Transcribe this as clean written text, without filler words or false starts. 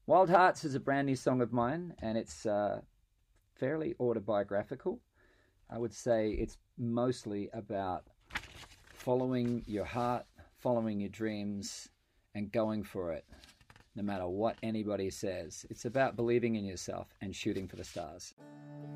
Wild Hearts is a brand new song of mine, and it's fairly autobiographical. I would say it's mostly about following your heart, following your dreams, and going for it, no matter what anybody says. It's about believing in yourself and shooting for the stars.